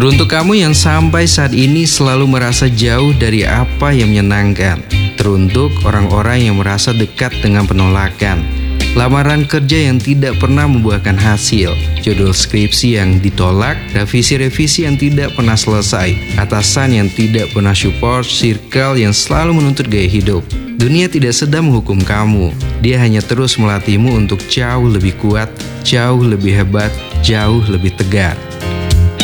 Teruntuk kamu yang sampai saat ini selalu merasa jauh dari apa yang menyenangkan. Teruntuk orang-orang yang merasa dekat dengan penolakan. Lamaran kerja yang tidak pernah membuahkan hasil, judul skripsi yang ditolak, revisi-revisi yang tidak pernah selesai, atasan yang tidak pernah support, circle yang selalu menuntut gaya hidup. Dunia tidak sedang menghukum kamu, dia hanya terus melatihmu untuk jauh lebih kuat, jauh lebih hebat, jauh lebih tegar.